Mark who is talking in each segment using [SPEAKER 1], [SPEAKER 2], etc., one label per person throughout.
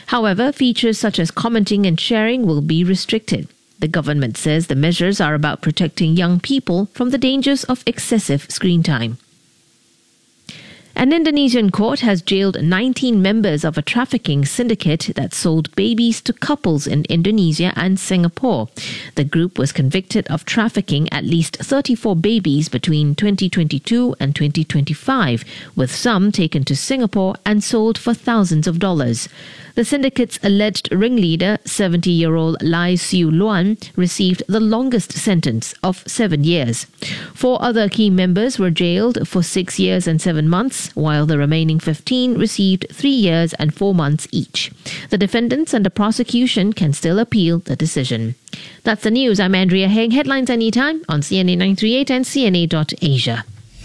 [SPEAKER 1] However, features such as commenting and sharing will be restricted. The government says the measures are about protecting young people from the dangers of excessive screen time. An Indonesian court has jailed 19 members of a trafficking syndicate that sold babies to couples in Indonesia and Singapore. The group was convicted of trafficking at least 34 babies between 2022 and 2025, with some taken to Singapore and sold for thousands of dollars. The syndicate's alleged ringleader, 70-year-old Lai Siu Luan, received the longest sentence of 7 years. 4 other key members were jailed for 6 years and 7 months, while the remaining 15 received 3 years and 4 months each. The defendants and the prosecution can still appeal the decision. That's the news. I'm Andrea Heng. Headlines anytime on CNA 938 and CNA.Asia.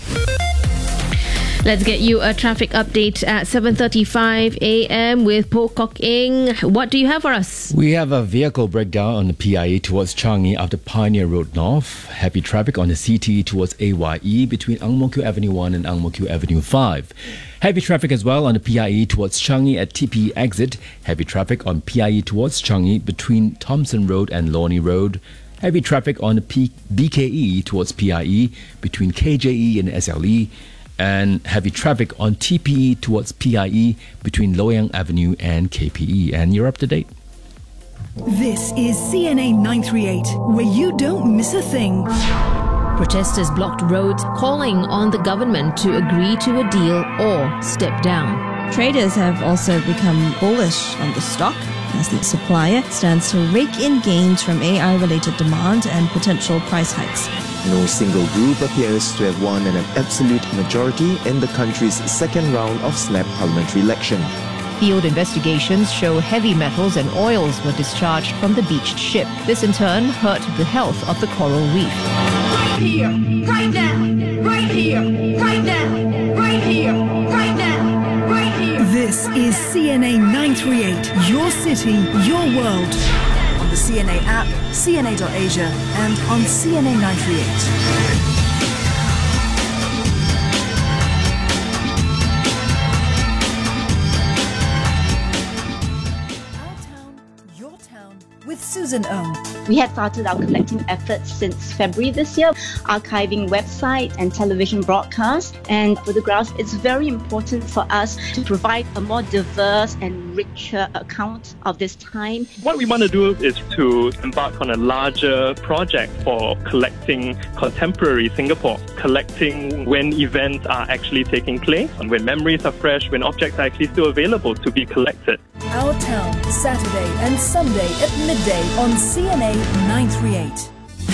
[SPEAKER 1] Let's get you a traffic update at 7:35 a.m. with Po Kok Ing. What do you have for us?
[SPEAKER 2] We have a vehicle breakdown on the PIE towards Changi after Pioneer Road North. Heavy traffic on the CT towards AYE between Ang Mo Kio Avenue 1 and Ang Mo Kio Avenue 5. Heavy traffic as well on the PIE towards Changi at TP exit. Heavy traffic on PIE towards Changi between Thompson Road and Lornie Road. Heavy traffic on the BKE towards PIE between KJE and SLE. And heavy traffic on TPE towards PIE between Loyang Avenue and KPE. And you're up to date.
[SPEAKER 3] This is CNA 938, where you don't miss a thing.
[SPEAKER 1] Protesters blocked roads, calling on the government to agree to a deal or step down.
[SPEAKER 4] Traders have also become bullish on the stock as the supplier stands to rake in gains from AI-related demand and potential price hikes.
[SPEAKER 5] No single group appears to have won an absolute majority in the country's second round of SNAP parliamentary election.
[SPEAKER 6] Field investigations show heavy metals and oils were discharged from the beached ship. This in turn hurt the health of the coral reef.
[SPEAKER 7] Right here, right now, right here, right now, right here, right now, right here.
[SPEAKER 3] This is CNA 938, your city, your world. On the CNA app, CNA.Asia, and on CNA 938. With Susan Ong.
[SPEAKER 8] We had started our collecting efforts since February this year, archiving website and television broadcasts and photographs. It's very important for us to provide a more diverse and richer account of this time.
[SPEAKER 9] What we want to do is to embark on a larger project for collecting contemporary Singapore, collecting when events are actually taking place, and when memories are fresh, when objects are actually still available to be collected.
[SPEAKER 3] Our Town, Saturday and Sunday at midday on CNA 938.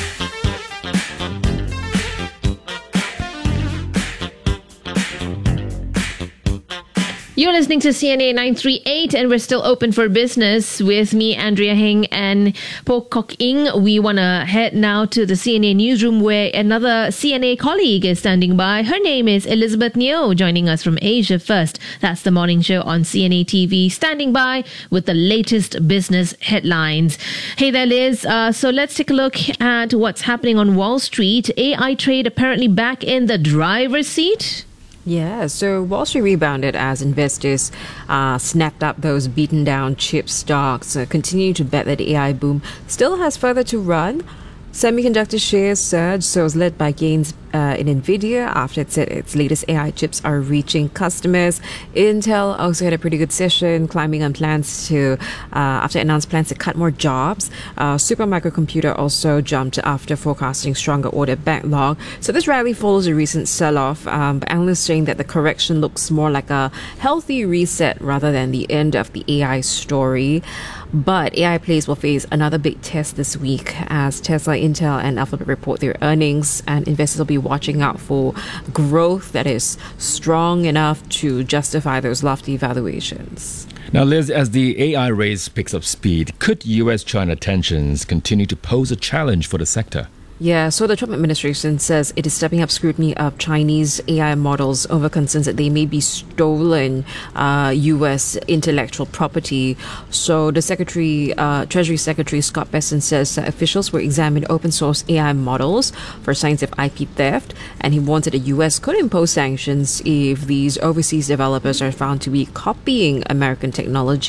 [SPEAKER 1] You're listening to CNA 938 and we're still open for business with me, Andrea Heng and Po Kok Ing. We want to head now to the CNA newsroom where another CNA colleague is standing by. Her name is Elizabeth Neo, joining us from Asia First. That's the morning show on CNA TV, standing by with the latest business headlines. Hey there, Liz. So let's take a look at what's happening on Wall Street. AI trade apparently back in the driver's seat.
[SPEAKER 10] Yeah, so Wall Street rebounded as investors snapped up those beaten down chip stocks, continue to bet that the AI boom still has further to run. Semiconductor shares surged, so it was led by gains in Nvidia after it said its latest AI chips are reaching customers. Intel also had a pretty good session, climbing on plans to after announced plans to cut more jobs. Supermicro Computer also jumped after forecasting stronger order backlog. So this rally follows a recent sell-off. Analysts saying that the correction looks more like a healthy reset rather than the end of the AI story. But AI plays will face another big test this week as Tesla, Intel, and Alphabet report their earnings, and investors will be watching out for growth that is strong enough to justify those lofty valuations.
[SPEAKER 2] Now, Liz, as the AI race picks up speed, could US-China tensions continue to pose a challenge for the sector?
[SPEAKER 10] Yeah, so the Trump administration says it is stepping up scrutiny of Chinese AI models over concerns that they may be stolen U.S. intellectual property. So the Treasury Secretary Scott Bessent says that officials will examine open source AI models for signs of IP theft, and he warns that the U.S. could impose sanctions if these overseas developers are found to be copying American technology.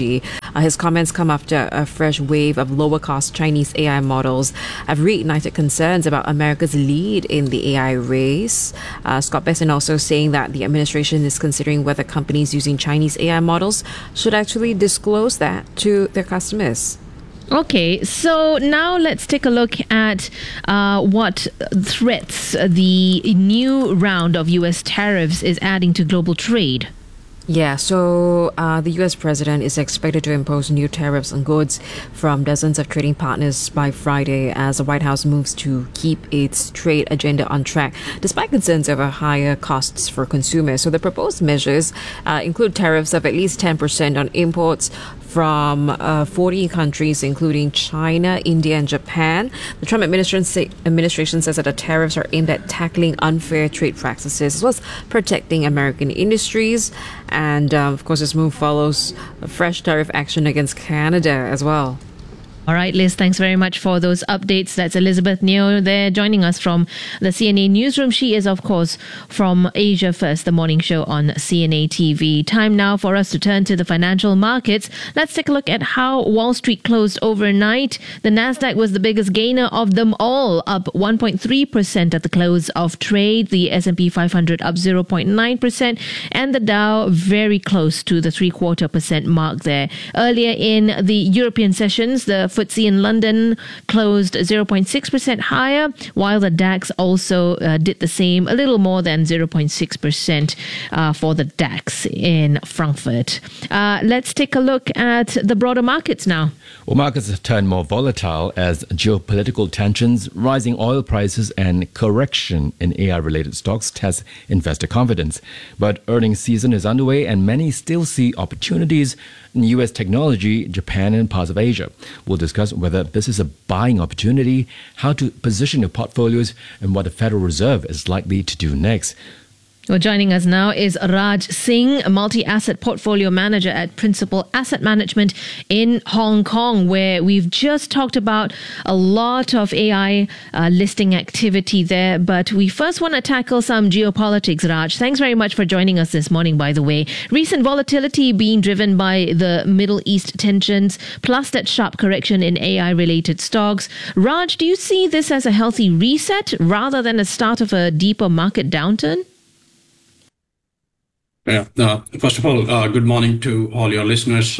[SPEAKER 10] His comments come after a fresh wave of lower-cost Chinese AI models have reignited concerns about America's lead in the AI race. Scott Bessent also saying that the administration is considering whether companies using Chinese AI models should actually disclose that to their customers.
[SPEAKER 1] Okay, so now let's take a look at what threats the new round of U.S. tariffs is adding to global trade.
[SPEAKER 10] Yeah, so the U.S. president is expected to impose new tariffs on goods from dozens of trading partners by Friday as the White House moves to keep its trade agenda on track, despite concerns over higher costs for consumers. So the proposed measures include tariffs of at least 10% on imports from 40 countries, including China, India, and Japan. The Trump administration says that the tariffs are aimed at tackling unfair trade practices as well as protecting American industries. And, of course, this move follows a fresh tariff action against Canada as well.
[SPEAKER 1] All right, Liz, thanks very much for those updates. That's Elizabeth Neo there joining us from the CNA newsroom. She is, of course, from Asia First, the morning show on CNA TV. Time now for us to turn to the financial markets. Let's take a look at how Wall Street closed overnight. The Nasdaq was the biggest gainer of them all, up 1.3% at the close of trade. The S&P 500 up 0.9%, and the Dow very close to the 0.75% mark there. Earlier in the European sessions, the FTSE in London closed 0.6% higher, while the DAX also did the same, a little more than 0.6% for the DAX in Frankfurt. Let's take a look at the broader markets now.
[SPEAKER 2] Well, markets have turned more volatile as geopolitical tensions, rising oil prices, and correction in AI-related stocks test investor confidence. But earnings season is underway, and many still see opportunities in U.S. technology, Japan, and parts of Asia. We'll discuss whether this is a buying opportunity, how to position your portfolios, and what the Federal Reserve is likely to do next.
[SPEAKER 1] Well, joining us now is Raj Singh, a multi-asset portfolio manager at Principal Asset Management in Hong Kong, where we've just talked about a lot of AI listing activity there. But we first want to tackle some geopolitics, Raj. Thanks very much for joining us this morning, by the way. Recent volatility being driven by the Middle East tensions, plus that sharp correction in AI-related stocks. Raj, do you see this as a healthy reset rather than a start of a deeper market downturn?
[SPEAKER 11] Yeah. First of all, good morning to all your listeners.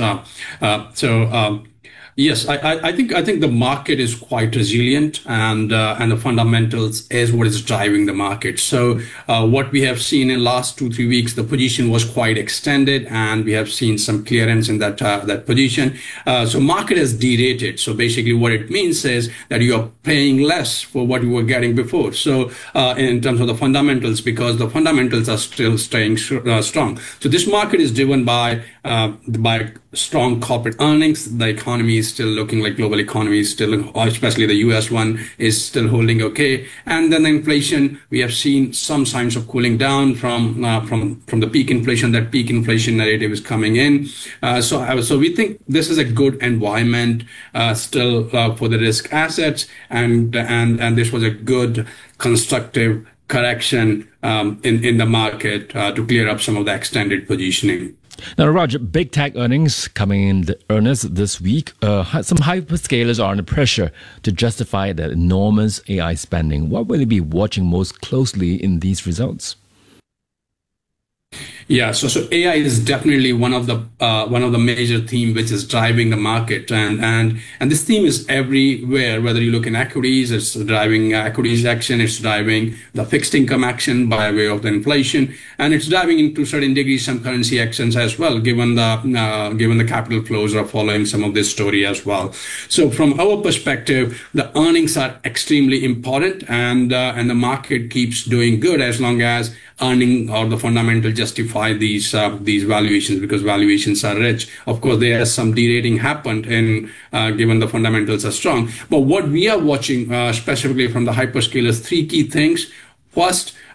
[SPEAKER 11] Yes, I think the market is quite resilient, and the fundamentals is what is driving the market. So what we have seen in last 2-3 weeks, the position was quite extended, and we have seen some clearance in that position. So market has derated. So basically, what it means is that you are paying less for what you were getting before. So in terms of the fundamentals, because the fundamentals are still staying strong. So this market is driven by strong corporate earnings. The economy is still looking like global economy is still, especially the US one, is still holding okay. And then the inflation, we have seen some signs of cooling down from the peak inflation. That peak inflation narrative is coming in. So we think this is a good environment still for the risk assets, and this was a good constructive correction in the market to clear up some of the extended positioning.
[SPEAKER 2] Now, Roger, big tech earnings coming in earnest this week. Some hyperscalers are under pressure to justify that enormous AI spending. What will you be watching most closely in these results?
[SPEAKER 11] Yeah, so AI is definitely one of the major themes which is driving the market, and this theme is everywhere. Whether you look in equities, it's driving equities action, it's driving the fixed income action by way of the inflation, and it's driving into certain degrees some currency actions as well, given the capital flows are following some of this story as well. So from our perspective, the earnings are extremely important, and the market keeps doing good as long as earning or the fundamental justify these valuations, because valuations are rich. Of course, there has some derating happened in given the fundamentals are strong. But what we are watching specifically from the hyperscalers, three key things. First,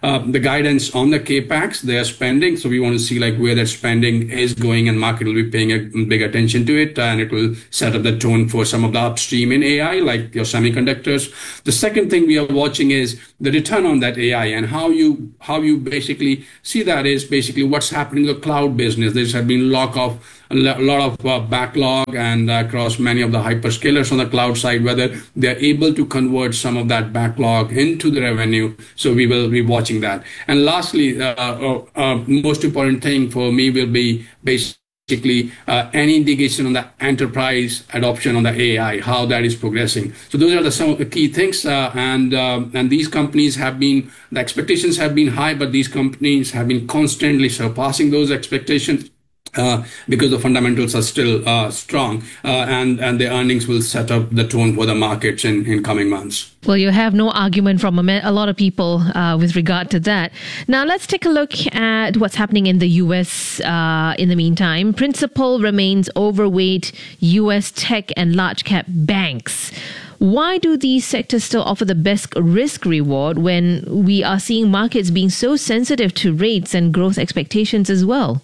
[SPEAKER 11] the guidance on the capex, their spending. So we want to see like where that spending is going, and market will be paying a big attention to it, and it will set up the tone for some of the upstream in AI, like your semiconductors. The second thing we are watching is the return on that AI, and how you basically see that is basically what's happening in the cloud business. There's been a lot of backlog and across many of the hyperscalers on the cloud side, whether they're able to convert some of that backlog into the revenue. So we will be watching that. And lastly, most important thing for me will be basically any indication on the enterprise adoption on the AI, how that is progressing. So those are some of the key things. And these companies the expectations have been high, but these companies have been constantly surpassing those expectations. Because the fundamentals are still strong, and the earnings will set up the tone for the markets in coming months.
[SPEAKER 1] Well, you have no argument from a lot of people with regard to that. Now, let's take a look at what's happening in the U.S. In the meantime. Principal remains overweight U.S. tech and large-cap banks. Why do these sectors still offer the best risk-reward when we are seeing markets being so sensitive to rates and growth expectations as well?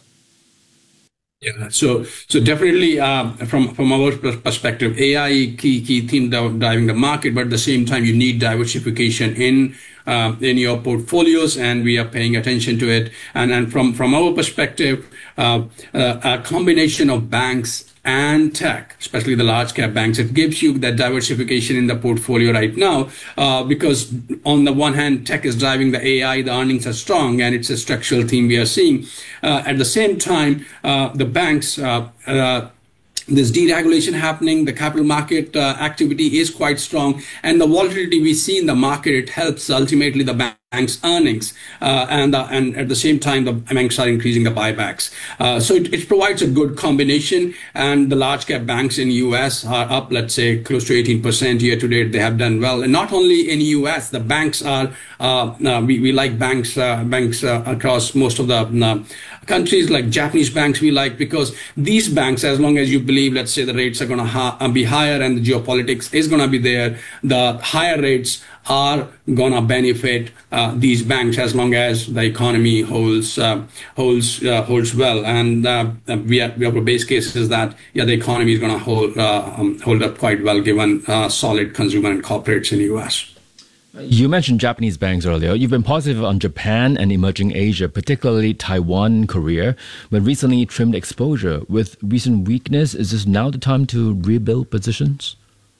[SPEAKER 11] Yeah, so definitely from our perspective, AI key theme driving the market, but at the same time you need diversification in your portfolios, and we are paying attention to it. And from our perspective, a combination of banks and tech, especially the large cap banks, it gives you that diversification in the portfolio right now, because on the one hand, tech is driving the AI, the earnings are strong, and it's a structural theme we are seeing. At the same time, the banks, there's deregulation happening. The capital market activity is quite strong, and the volatility we see in the market, it helps ultimately the banks' earnings, and at the same time the banks are increasing the buybacks. So it provides a good combination, and the large cap banks in US are up, let's say, close to 18% year to date. They have done well, and not only in US, the banks are we like banks across most of the countries, like Japanese banks we like, because these banks, as long as you believe, let's say, the rates are going to be higher and the geopolitics is going to be there, the higher rates are going to benefit these banks as long as the economy holds well. And we have a base case is that the economy is going to hold up quite well given solid consumer and corporates in the US.
[SPEAKER 2] You mentioned Japanese banks earlier. You've been positive on Japan and emerging Asia, particularly Taiwan, Korea, but recently trimmed exposure. With recent weakness, is this now the time to rebuild positions?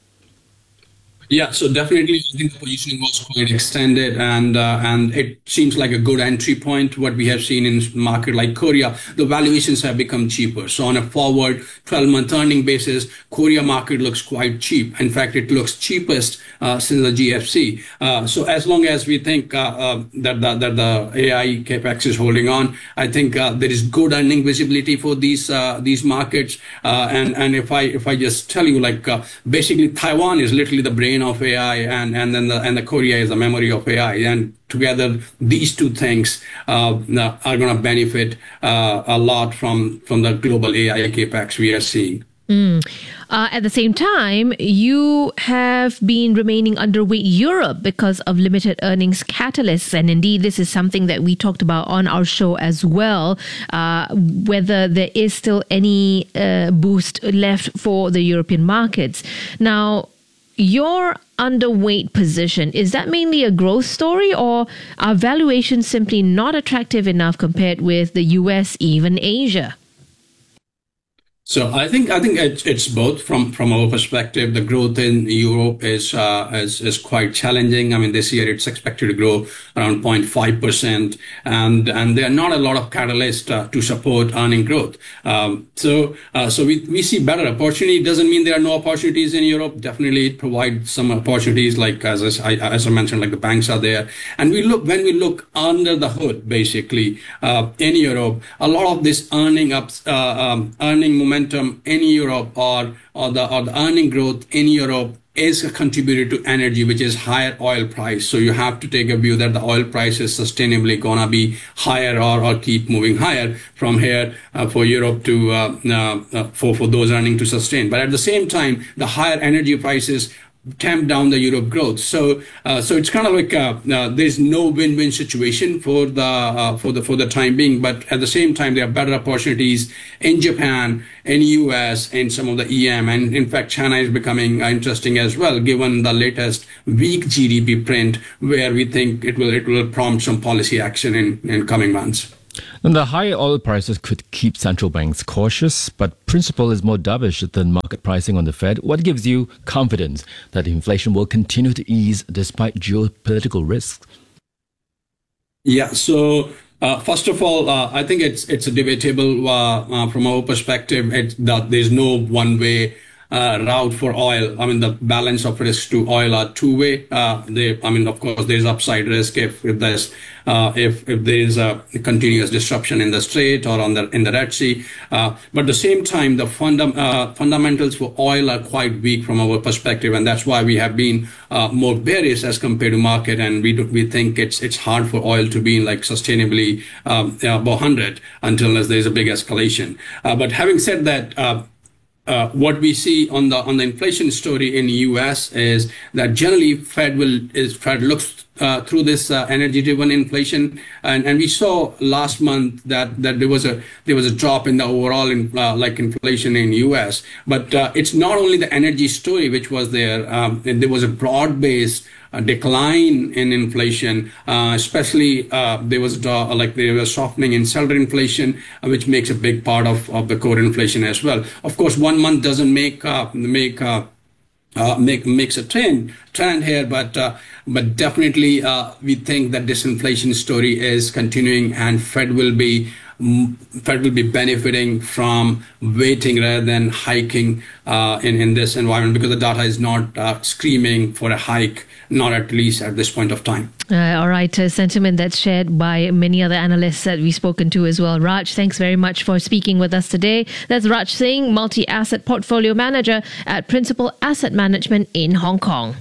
[SPEAKER 11] Yeah, so definitely, I think the positioning was quite extended, and it seems like a good entry point. What we have seen in a market like Korea, the valuations have become cheaper. So on a forward 12-month earning basis, Korea market looks quite cheap. In fact, it looks cheapest since the GFC. So as long as we think that the AI capex is holding on, I think there is good earning visibility for these markets. And if I just tell you, like basically Taiwan is literally the brain of AI, and then the Korea is the memory of AI, and together these two things are going to benefit a lot from the global AI capex we are seeing.
[SPEAKER 1] At the same time, you have been remaining underweight Europe because of limited earnings catalysts. And indeed, this is something that we talked about on our show as well, whether there is still any boost left for the European markets. Now, your underweight position, is that mainly a growth story, or are valuations simply not attractive enough compared with the US, even Asia?
[SPEAKER 11] So I think it's both. From our perspective, the growth in Europe is quite challenging. I mean, this year it's expected to grow around 0.5%, and there are not a lot of catalysts to support earning growth. So we see better opportunity. It doesn't mean there are no opportunities in Europe. Definitely, it provides some opportunities. Like as I mentioned, like the banks are there, and when we look under the hood, basically in Europe, a lot of this earning momentum in Europe or the earning growth in Europe is a contributor to energy, which is higher oil price. So you have to take a view that the oil price is sustainably going to be higher or keep moving higher from here for Europe to for those earnings to sustain. But at the same time, the higher energy prices tamp down the Europe growth. So it's kind of like there's no win-win situation for the time being. But at the same time, there are better opportunities in Japan, in US, and some of the EM, and in fact, China is becoming interesting as well, given the latest weak GDP print, where we think it will prompt some policy action in coming months.
[SPEAKER 2] And the high oil prices could keep central banks cautious, but principle is more dovish than market pricing on the Fed. What gives you confidence that inflation will continue to ease despite geopolitical risks?
[SPEAKER 11] Yeah, so first of all, I think it's debatable from our perspective. There's no one-way route for oil. I mean, the balance of risk to oil are two-way. Of course, there's upside risk if there's a continuous disruption in the Strait or in the Red Sea. But at the same time, the fundamentals for oil are quite weak from our perspective, and that's why we have been more bearish as compared to market. And we think it's hard for oil to be like sustainably above 100 until there's a big escalation. But having said that. What we see on the inflation story in the U.S. is that generally Fed looks through this energy-driven inflation, and we saw last month that there was a drop in the overall inflation in the U.S. But it's not only the energy story which was there. There was a broad-based decline in inflation, especially there was softening in seller inflation, which makes a big part of the core inflation as well. Of course, 1 month doesn't makes a trend here, but definitely we think that this inflation story is continuing, and Fed will be benefiting from waiting rather than hiking in this environment, because the data is not screaming for a hike, not at least at this point of time.
[SPEAKER 1] All right, sentiment that's shared by many other analysts that we've spoken to as well. Raj, thanks very much for speaking with us today. That's Raj Singh, multi-asset portfolio manager at Principal Asset Management in Hong Kong.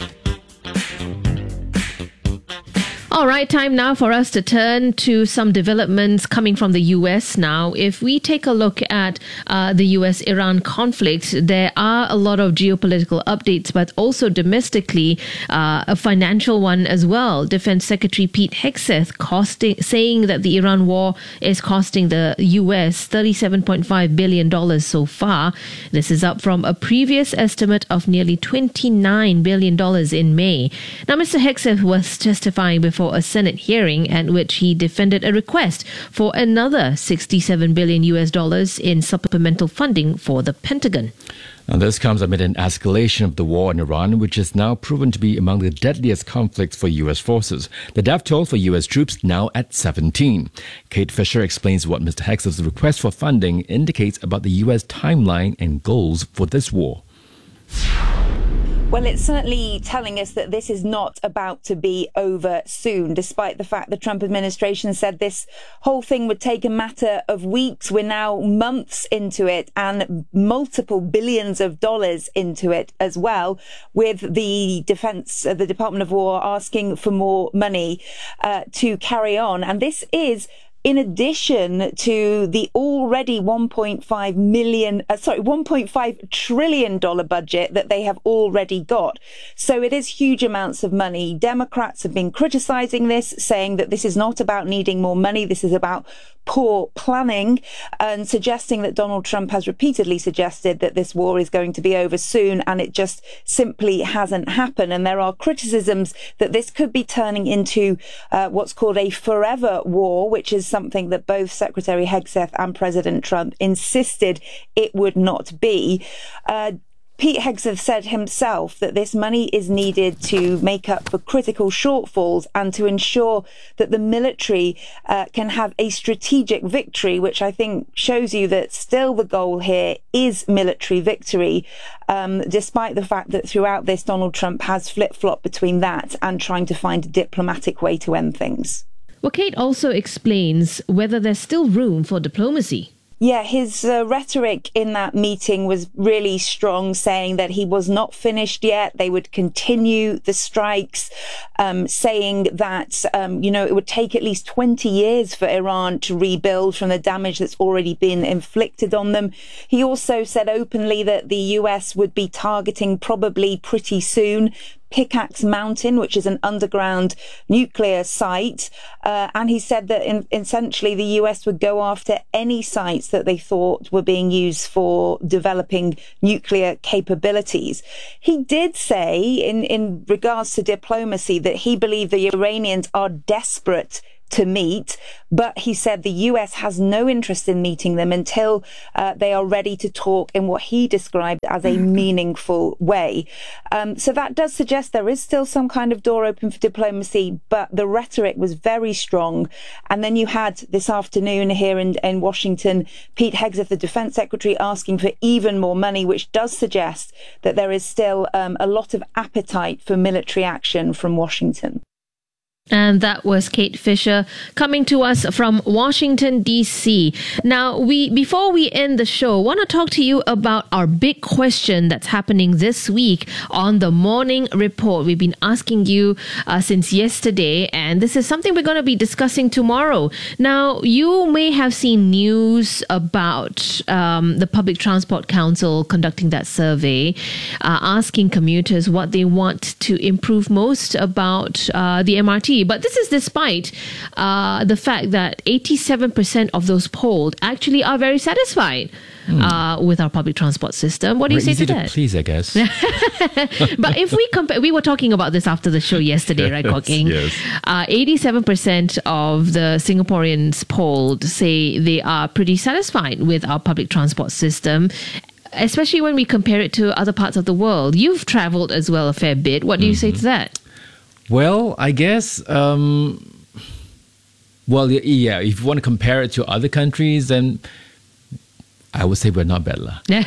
[SPEAKER 1] All right, time now for us to turn to some developments coming from the U.S. now. If we take a look at the U.S.-Iran conflict, there are a lot of geopolitical updates, but also domestically, a financial one as well. Defense Secretary Pete Hegseth saying that the Iran war is costing the U.S. $37.5 billion so far. This is up from a previous estimate of nearly $29 billion in May. Now, Mr. Hegseth was testifying before a Senate hearing at which he defended a request for another $67 billion in supplemental funding for the Pentagon.
[SPEAKER 2] Now, this comes amid an escalation of the war in Iran, which is now proven to be among the deadliest conflicts for U.S. forces. The death toll for U.S. troops now at 17. Kate Fisher explains what Mr. Hegseth's request for funding indicates about the U.S. timeline and goals for this war.
[SPEAKER 12] Well, it's certainly telling us that this is not about to be over soon, despite the fact the Trump administration said this whole thing would take a matter of weeks. We're now months into it and multiple billions of dollars into it as well, with the the Department of War asking for more money to carry on. And this is in addition to the already $1.5 trillion budget that they have already got. So it is huge amounts of money. Democrats have been criticizing this, saying that this is not about needing more money. This is about poor planning, and suggesting that Donald Trump has repeatedly suggested that this war is going to be over soon, and it just simply hasn't happened. And there are criticisms that this could be turning into what's called a forever war, which is something that both Secretary Hegseth and President Trump insisted it would not be. Pete Hegseth said himself that this money is needed to make up for critical shortfalls and to ensure that the military can have a strategic victory, which I think shows you that still the goal here is military victory, despite the fact that throughout this, Donald Trump has flip-flopped between that and trying to find a diplomatic way to end things.
[SPEAKER 1] Well, Kate also explains whether there's still room for diplomacy.
[SPEAKER 12] Yeah, his rhetoric in that meeting was really strong, saying that he was not finished yet. They would continue the strikes, saying that, it would take at least 20 years for Iran to rebuild from the damage that's already been inflicted on them. He also said openly that the US would be targeting probably pretty soon Pickaxe Mountain, which is an underground nuclear site. And he said that essentially the US would go after any sites that they thought were being used for developing nuclear capabilities. He did say in regards to diplomacy that he believed the Iranians are desperate to meet, but he said the US has no interest in meeting them until they are ready to talk in what he described as a meaningful way. So that does suggest there is still some kind of door open for diplomacy, but the rhetoric was very strong. And then you had this afternoon here in Washington, Pete Hegseth, the Defense Secretary, asking for even more money, which does suggest that there is still a lot of appetite for military action from Washington.
[SPEAKER 1] And that was Kate Fisher coming to us from Washington, D.C. Now, before we end the show, want to talk to you about our big question that's happening this week on the Morning Report. We've been asking you since yesterday, and this is something we're going to be discussing tomorrow. Now, you may have seen news about the Public Transport Council conducting that survey, asking commuters what they want to improve most about the MRT. But this is despite the fact that 87% of those polled actually are very satisfied with our public transport system. What do you say to that?
[SPEAKER 2] Easy to please, I guess.
[SPEAKER 1] But if we compare, we were talking about this after the show yesterday, right, Kwok Eng?
[SPEAKER 2] Yes.
[SPEAKER 1] 87% of the Singaporeans polled say they are pretty satisfied with our public transport system, especially when we compare it to other parts of the world. You've travelled as well a fair bit. What do you say to that?
[SPEAKER 2] Well, I guess, if you want to compare it to other countries, then I would say we're not bad.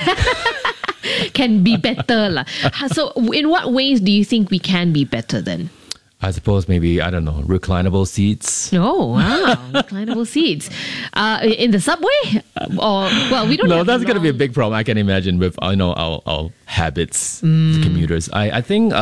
[SPEAKER 1] Can be better. So in what ways do you think we can be better then?
[SPEAKER 2] I suppose maybe, I don't know, reclinable seats.
[SPEAKER 1] Oh, wow. Reclinable seats. In the subway? We don't
[SPEAKER 2] No,
[SPEAKER 1] have
[SPEAKER 2] that's going to be a big problem, I can imagine, with our habits, as commuters. I think...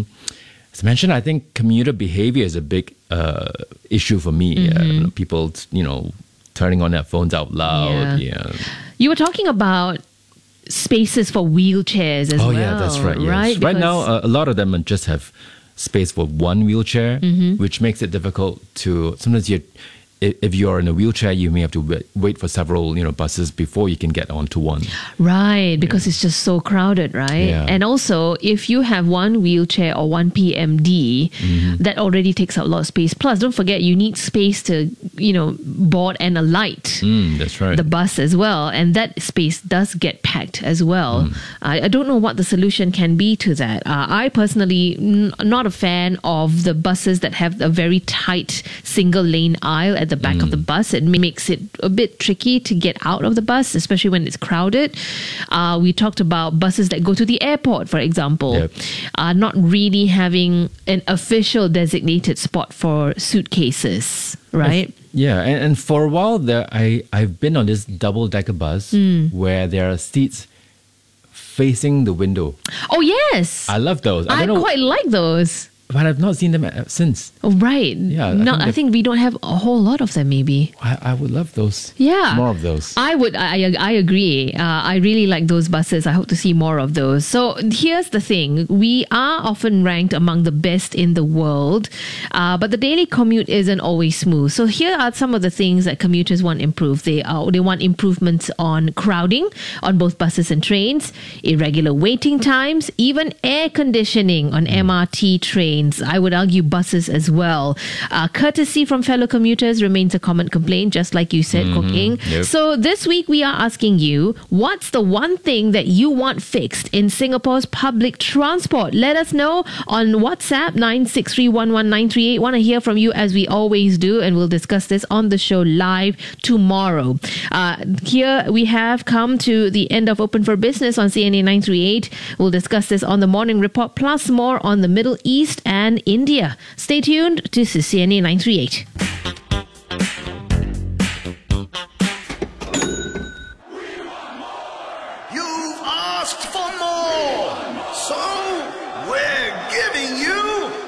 [SPEAKER 2] as mentioned, I think commuter behavior is a big issue for me. People, turning on their phones out loud. Yeah.
[SPEAKER 1] You were talking about spaces for wheelchairs as well.
[SPEAKER 2] Oh, yeah, that's right. Yes.
[SPEAKER 1] Right,
[SPEAKER 2] right now, a lot of them just have space for one wheelchair, which makes it difficult to... Sometimes if you're in a wheelchair, you may have to wait for several, buses before you can get onto one.
[SPEAKER 1] Right, because it's just so crowded, right?
[SPEAKER 2] Yeah.
[SPEAKER 1] And also, if you have one wheelchair or one PMD, that already takes up a lot of space. Plus, don't forget, you need space to, board and alight
[SPEAKER 2] that's right.
[SPEAKER 1] the bus as well. And that space does get packed as well. I don't know what the solution can be to that. I personally, not a fan of the buses that have a very tight single lane aisle at the back of the bus. It makes it a bit tricky to get out of the bus, especially when it's crowded. We talked about buses that go to the airport, for example, not really having an official designated spot for suitcases, right?
[SPEAKER 2] And for a while there, I've been on this double-decker bus where there are seats facing the window.
[SPEAKER 1] Oh, yes.
[SPEAKER 2] I love those.
[SPEAKER 1] I quite like those.
[SPEAKER 2] But I've not seen them since.
[SPEAKER 1] Oh, right.
[SPEAKER 2] Yeah.
[SPEAKER 1] I think we don't have a whole lot of them, maybe.
[SPEAKER 2] I would love those.
[SPEAKER 1] Yeah.
[SPEAKER 2] More of those.
[SPEAKER 1] I agree. I really like those buses. I hope to see more of those. So here's the thing. We are often ranked among the best in the world, but the daily commute isn't always smooth. So here are some of the things that commuters want improved. They want improvements on crowding on both buses and trains, irregular waiting times, even air conditioning on MRT trains. I would argue buses as well. Courtesy from fellow commuters remains a common complaint, just like you said, Kwok Eng.
[SPEAKER 2] Yep.
[SPEAKER 1] So this week we are asking you, what's the one thing that you want fixed in Singapore's public transport? Let us know on WhatsApp 9631193. Want to hear from you as we always do, and we'll discuss this on the show live tomorrow. Here we have come to the end of Open for Business on CNA 938. We'll discuss this on the Morning Report, plus more on the Middle East and India. Stay tuned to CNA 938.
[SPEAKER 13] asked for more, so we're giving you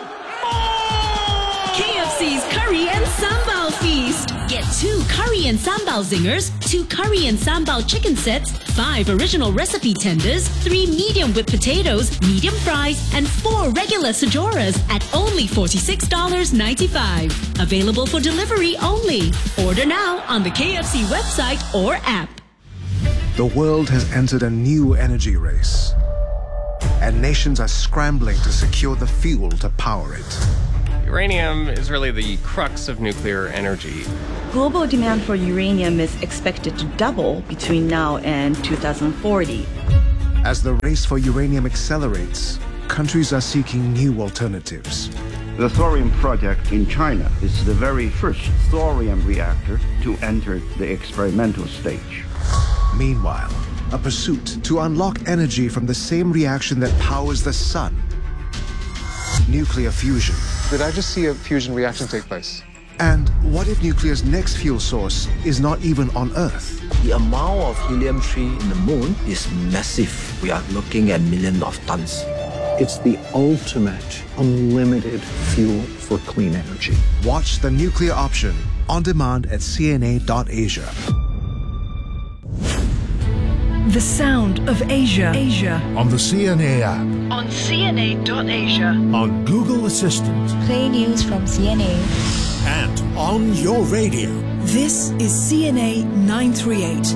[SPEAKER 13] more!
[SPEAKER 14] KFC's Curry and Sambal Feast. Get 2 Curry and Sambal Zingers, 2 Curry and Sambal chicken sets, 5 original recipe tenders, 3 medium with potatoes, medium fries, and 4 regular Sajoras at only $46.95. Available for delivery only. Order now on the KFC website or app.
[SPEAKER 15] The world has entered a new energy race, and nations are scrambling to secure the fuel to power it.
[SPEAKER 16] Uranium is really the crux of nuclear energy.
[SPEAKER 17] Global demand for uranium is expected to double between now and 2040.
[SPEAKER 15] As the race for uranium accelerates, countries are seeking new alternatives.
[SPEAKER 18] The thorium project in China is the very first thorium reactor to enter the experimental stage.
[SPEAKER 15] Meanwhile, a pursuit to unlock energy from the same reaction that powers the sun. Nuclear fusion.
[SPEAKER 19] Did I just see a fusion reaction take place?
[SPEAKER 15] And what if nuclear's next fuel source is not even on Earth?
[SPEAKER 20] The amount of helium-3 in the moon is massive. We are looking at millions of tons.
[SPEAKER 21] It's the ultimate unlimited fuel for clean energy.
[SPEAKER 15] Watch The Nuclear Option on demand at CNA.Asia.
[SPEAKER 3] The sound of Asia.
[SPEAKER 22] On the CNA app.
[SPEAKER 3] On CNA.Asia.
[SPEAKER 22] On Google Assistant.
[SPEAKER 23] Play news from CNA.
[SPEAKER 22] And on your radio.
[SPEAKER 3] This is CNA 938.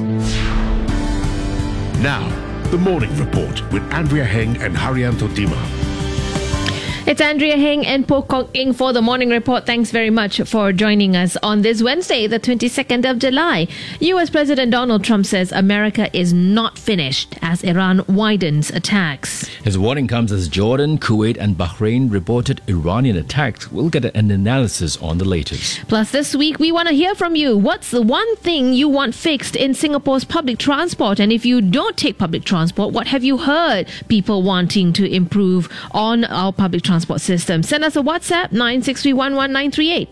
[SPEAKER 22] Now, the Morning Report with Andrea Heng and Haryanto Dima.
[SPEAKER 1] It's Andrea Heng and Po Kok Ing for the Morning Report. Thanks very much for joining us on this Wednesday, the 22nd of July. US President Donald Trump says America is not finished as Iran widens attacks.
[SPEAKER 2] His warning comes as Jordan, Kuwait and Bahrain reported Iranian attacks. We'll get an analysis on the latest.
[SPEAKER 1] Plus, this week we want to hear from you. What's the one thing you want fixed in Singapore's public transport? And if you don't take public transport, what have you heard people wanting to improve on our public transport system? Send us a WhatsApp 96311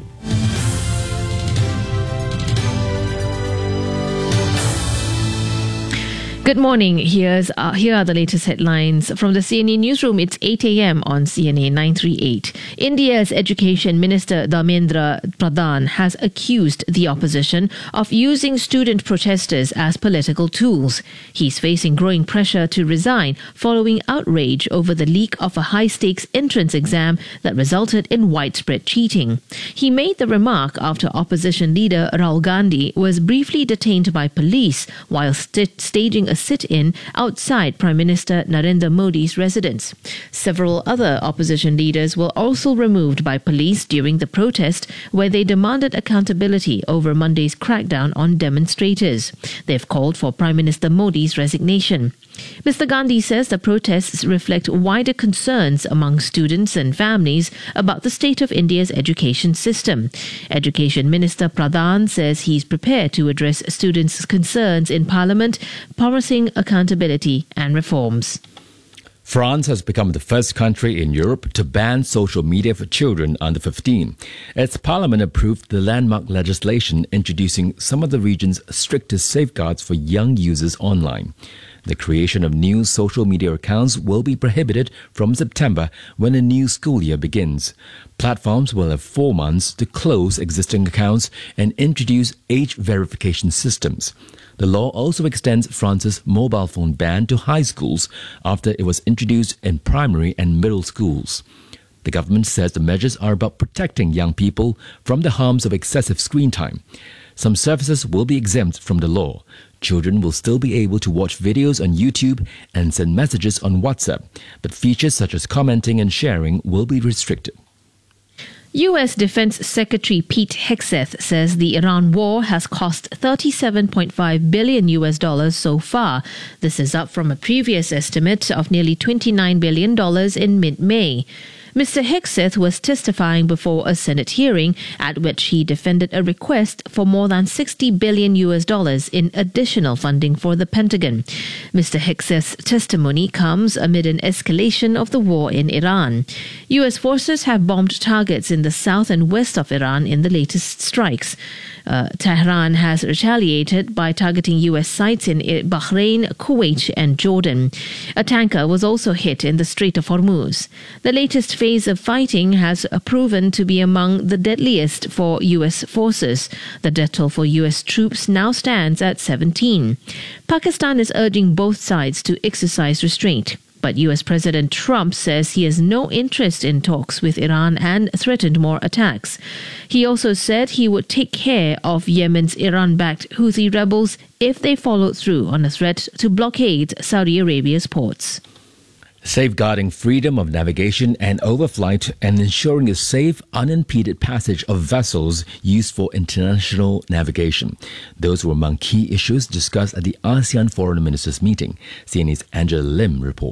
[SPEAKER 1] Good morning. Here are the latest headlines from the CNA newsroom. It's 8 a.m. on CNA 938. India's Education Minister Dharmendra Pradhan has accused the opposition of using student protesters as political tools. He's facing growing pressure to resign following outrage over the leak of a high-stakes entrance exam that resulted in widespread cheating. He made the remark after opposition leader Rahul Gandhi was briefly detained by police while staging a sit-in outside Prime Minister Narendra Modi's residence. Several other opposition leaders were also removed by police during the protest, where they demanded accountability over Monday's crackdown on demonstrators. They've called for Prime Minister Modi's resignation. Mr. Gandhi says the protests reflect wider concerns among students and families about the state of India's education system. Education Minister Pradhan says he's prepared to address students' concerns in Parliament, promising accountability and reforms.
[SPEAKER 2] France has become the first country in Europe to ban social media for children under 15. Its parliament approved the landmark legislation introducing some of the region's strictest safeguards for young users online. The creation of new social media accounts will be prohibited from September when a new school year begins. Platforms will have 4 months to close existing accounts and introduce age verification systems. The law also extends France's mobile phone ban to high schools after it was introduced in primary and middle schools. The government says the measures are about protecting young people from the harms of excessive screen time. Some services will be exempt from the law. Children will still be able to watch videos on YouTube and send messages on WhatsApp, but features such as commenting and sharing will be restricted.
[SPEAKER 1] U.S. Defense Secretary Pete Hegseth says the Iran war has cost $37.5 billion so far. This is up from a previous estimate of nearly $29 billion in mid-May. Mr. Hegseth was testifying before a Senate hearing at which he defended a request for more than $60 billion in additional funding for the Pentagon. Mr. Hegseth's testimony comes amid an escalation of the war in Iran. U.S. forces have bombed targets in the south and west of Iran in the latest strikes. Tehran has retaliated by targeting U.S. sites in Bahrain, Kuwait and Jordan. A tanker was also hit in the Strait of Hormuz. The latest phase of fighting has proven to be among the deadliest for U.S. forces. The death toll for U.S. troops now stands at 17. Pakistan is urging both sides to exercise restraint. But U.S. President Trump says he has no interest in talks with Iran and threatened more attacks. He also said he would take care of Yemen's Iran-backed Houthi rebels if they followed through on a threat to blockade Saudi Arabia's ports.
[SPEAKER 2] Safeguarding freedom of navigation and overflight and ensuring a safe, unimpeded passage of vessels used for international navigation. Those were among key issues discussed at the ASEAN Foreign Ministers meeting. CNA's Angela Lim reports.